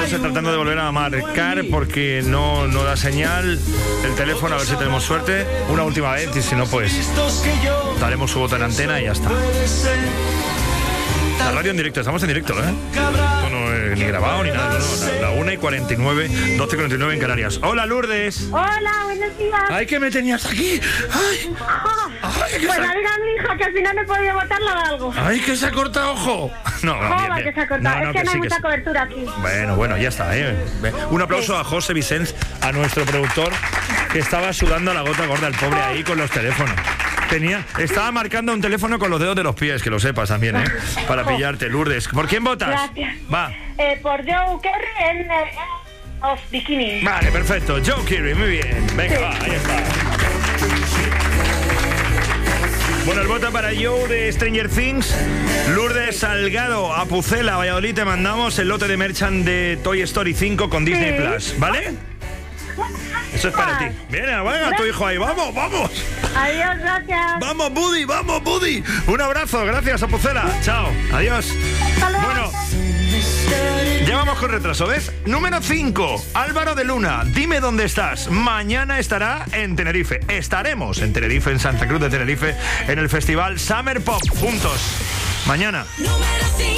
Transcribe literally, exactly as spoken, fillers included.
José tratando de volver a marcar porque no, no da señal el teléfono, a ver si tenemos suerte. Una última vez y si no, pues daremos su voto en antena y ya está. La radio en directo, estamos en directo, ¿eh? No, no, eh, ni grabado ni nada, no, no, la una y cuarenta y nueve, doce y cuarenta y nueve en Canarias. Hola, Lourdes. Hola, buenos días. Ay, que me tenías aquí. Ay, ay, que pues se... a ver a mi hija, que al final no he podido botarla de algo. Ay, que se ha cortado ojo. No, Joder, bien, bien. que se ha cortado. No, no, es que, que no sí, hay que mucha sí. cobertura aquí. Bueno, bueno, ya está, ¿eh? Un aplauso a José Vicens, a nuestro productor, que estaba sudando a la gota gorda, el pobre ahí con los teléfonos. Tenía, estaba marcando un teléfono con los dedos de los pies, que lo sepas también, ¿eh? Para pillarte, Lourdes. ¿Por quién votas? Gracias. Va. Eh, por Joe Kerry en eh, Of Bikini. Vale, perfecto. Joe Keery, muy bien. Venga, Sí. va, ahí está. Bueno, el voto para Joe de Stranger Things. Lourdes Salgado, a Pucela, Valladolid, te mandamos el lote de merchant de Toy Story cinco con Disney Sí. Plus, ¿vale? Eso es para ti. Venga, venga, tu hijo ahí. Vamos, vamos. Adiós, gracias. Vamos, Buddy, vamos, Buddy. Un abrazo, gracias, a Pucela. Chao, adiós. Hasta luego. Bueno, ya vamos con retraso, ¿ves? Número cinco, Álvaro de Luna, dime dónde estás. Mañana estará en Tenerife. Estaremos en Tenerife, en Santa Cruz de Tenerife, en el festival Summer Pop, juntos. Mañana. Número cinco.